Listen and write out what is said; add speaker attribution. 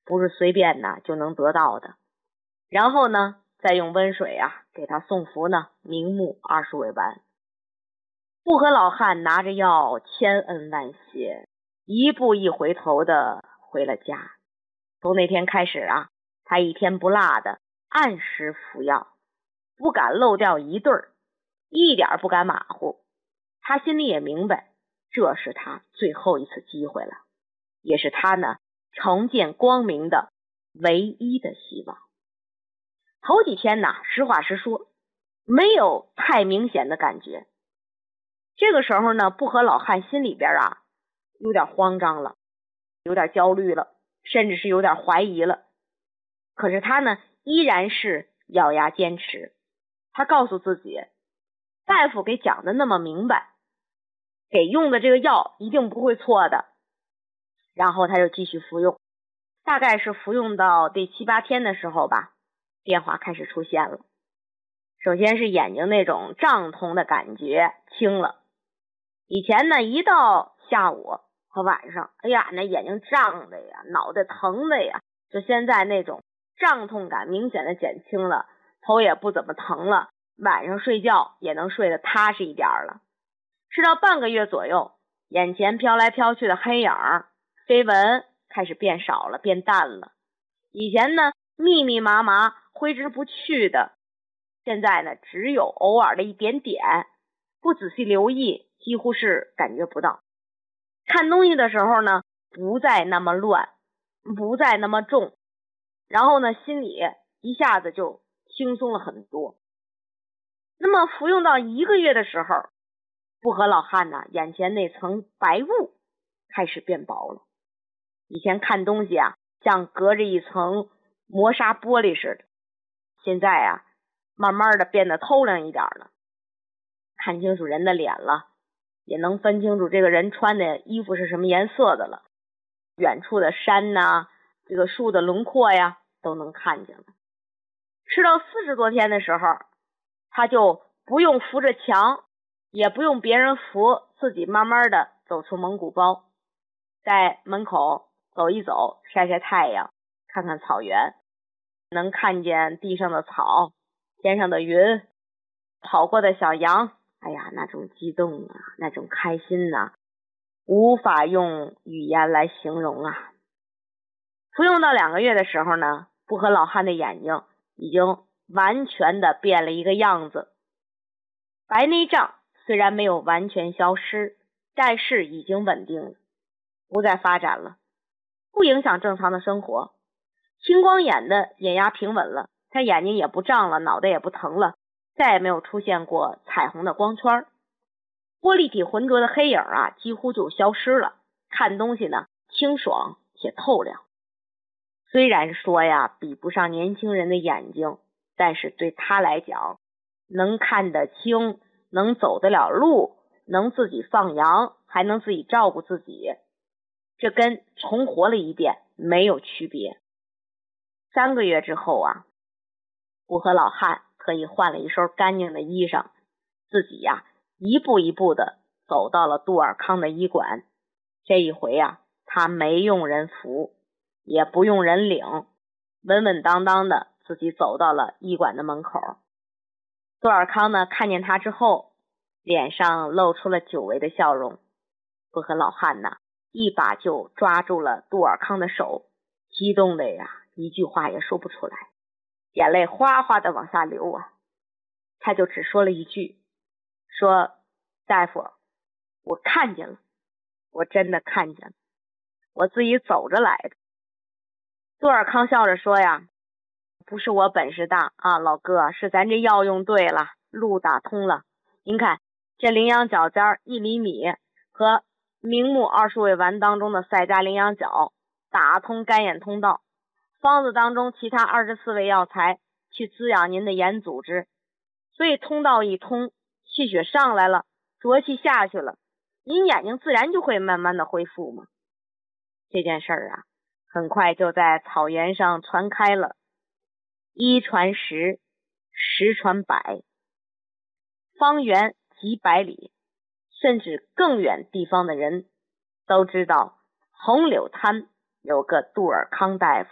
Speaker 1: 不是随便呢就能得到的。然后呢，再用温水给他送服呢明目20味丸。不和老汉拿着药千恩万谢，一步一回头的回了家。从那天开始他一天不落的按时服药，不敢漏掉一对儿，一点不敢马虎。他心里也明白，这是他最后一次机会了，也是他呢重见光明的唯一的希望。头几天呢，实话实说，没有太明显的感觉。这个时候呢，不和老汉心里边有点慌张了，有点焦虑了，甚至是有点怀疑了。可是他呢，依然是咬牙坚持。他告诉自己，大夫给讲的那么明白，给用的这个药一定不会错的。然后他就继续服用，大概是服用到第7、8天的时候吧，变化开始出现了。首先是眼睛那种胀痛的感觉轻了。以前呢，一到下午和晚上，哎呀，那眼睛胀的呀，脑袋疼的呀，就现在那种胀痛感明显的减轻了，头也不怎么疼了，晚上睡觉也能睡得踏实一点了。吃到半个月左右，眼前飘来飘去的黑影飞蚊开始变少了，变淡了。以前呢，密密麻麻挥之不去的，现在呢，只有偶尔的一点点，不仔细留意几乎是感觉不到。看东西的时候呢，不再那么乱，不再那么重，然后呢，心里一下子就轻松了很多。那么服用到1个月的时候，不和老汉呢，眼前那层白雾开始变薄了。以前看东西像隔着一层磨砂玻璃似的，现在慢慢的变得透亮一点了，看清楚人的脸了，也能分清楚这个人穿的衣服是什么颜色的了，远处的山这个树的轮廓都能看见了。吃到40多天的时候，他就不用扶着墙，也不用别人扶，自己慢慢的走出蒙古包，在门口走一走，晒晒太阳，看看草原，能看见地上的草，天上的云，跑过的小羊，哎呀，那种激动那种开心无法用语言来形容服用到2个月的时候呢，不和老汉的眼睛已经完全的变了一个样子。白内障虽然没有完全消失，但是已经稳定了，不再发展了，不影响正常的生活。青光眼的眼压平稳了，他眼睛也不胀了，脑袋也不疼了，再也没有出现过彩虹的光圈。玻璃体浑浊的黑影几乎就消失了，看东西呢清爽且透亮。虽然说比不上年轻人的眼睛，但是对他来讲，能看得清，能走得了路，能自己放羊，还能自己照顾自己，这跟重活了一遍没有区别。3个月之后我和老汉特意换了一身干净的衣裳，自己一步一步的走到了杜尔康的医馆。这一回他没用人扶，也不用人领，稳稳当当的自己走到了医馆的门口。杜尔康呢，看见他之后，脸上露出了久违的笑容。我和老汉一把就抓住了杜尔康的手，激动的一句话也说不出来，眼泪哗哗的往下流他就只说了一句，说大夫，我看见了，我真的看见了，我自己走着来的。杜尔康笑着说不是我本事大老哥，是咱这药用对了，路打通了。您看这羚羊角尖1厘米和明目20味丸当中的赛迦羚羊角打通干眼通道，方子当中其他24味药材去滋养您的眼组织，所以通道一通，气血上来了，浊气下去了，您眼睛自然就会慢慢的恢复嘛。这件事很快就在草原上传开了，1传10，10传100，方圆几百里甚至更远地方的人都知道红柳滩有个杜尔康大夫。